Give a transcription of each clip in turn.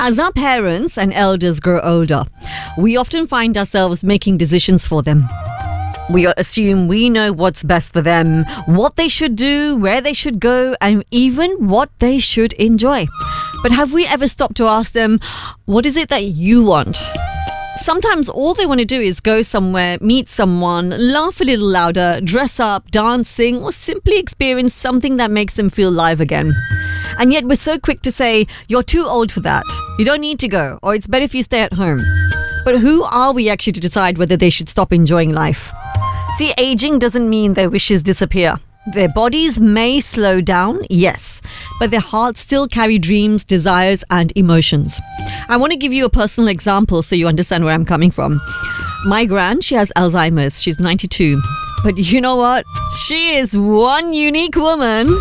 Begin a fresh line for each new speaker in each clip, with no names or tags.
As our parents and elders grow older, we often find ourselves making decisions for them. We assume we know what's best for them, what they should do, where they should go, and even what they should enjoy. But have we ever stopped to ask them, what is it that you want? Sometimes all they want to do is go somewhere, meet someone, laugh a little louder, dress up, dance, sing, or simply experience something that makes them feel alive again. And yet we're so quick to say, you're too old for that. You don't need to go, or it's better if you stay at home. But who are we actually to decide whether they should stop enjoying life? See, aging doesn't mean their wishes disappear. Their bodies may slow down, yes, but their hearts still carry dreams, desires, and emotions. I want to give you a personal example so you understand where I'm coming from. My gran, she has Alzheimer's. She's 92. But you know what? She is one unique woman.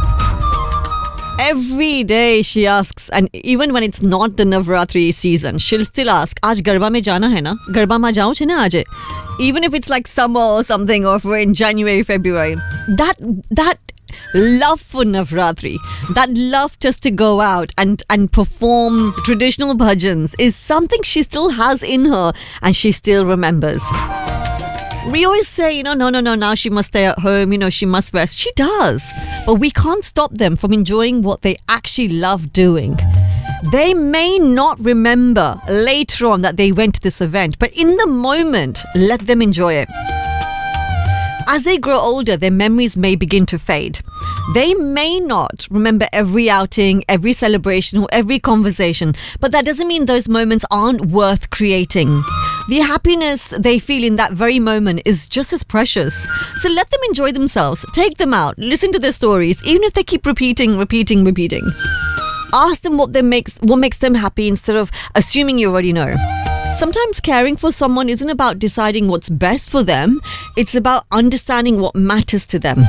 Every day she asks, and even when it's not the Navratri season, she'll still ask, Aaj Garba mein jana hai na? Garba ma jaun chhe na aaje? Even if it's like summer or something, or if we're in January, February. That love for Navratri, that love just to go out and perform traditional bhajans is something she still has in her and she still remembers. We always say, no, now she must stay at home, she must rest. She does. But we can't stop them from enjoying what they actually love doing. They may not remember later on that they went to this event, but in the moment, let them enjoy it. As they grow older, their memories may begin to fade. They may not remember every outing, every celebration, or every conversation, but that doesn't mean those moments aren't worth creating. The happiness they feel in that very moment is just as precious. So let them enjoy themselves. Take them out. Listen to their stories, even if they keep repeating. Ask them what makes them happy instead of assuming you already know. Sometimes caring for someone isn't about deciding what's best for them. It's about understanding what matters to them.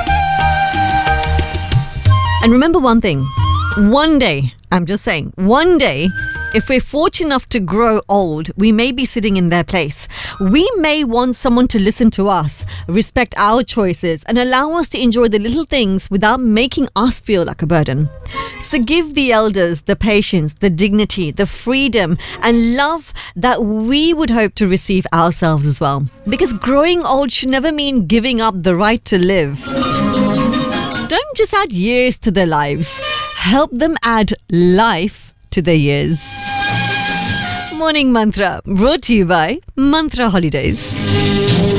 And remember one thing. One day, if we're fortunate enough to grow old, we may be sitting in their place. We may want someone to listen to us, respect our choices, and allow us to enjoy the little things without making us feel like a burden. So give the elders the patience, the dignity, the freedom, and love that we would hope to receive ourselves as well. Because growing old should never mean giving up the right to live. Don't just add years to their lives. Help them add life to their years. Morning Mantra, brought to you by Mantra Holidays.